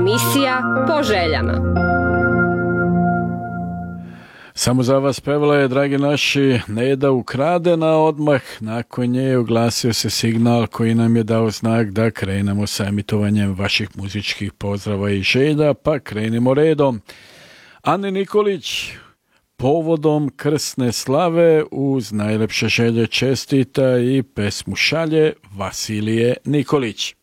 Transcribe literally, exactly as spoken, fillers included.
Emisija Po željama. Samo za vas pevala je, dragi naši, Neda Ukradena. Odmah nakon nje oglasio se signal koji nam je dao znak da krenemo sa emitovanjem vaših muzičkih pozdrava i želja, pa krenimo redom. Ani Nikolić povodom krsne slave uz najlepše želje čestita i pesmu šalje Vasilije Nikolić.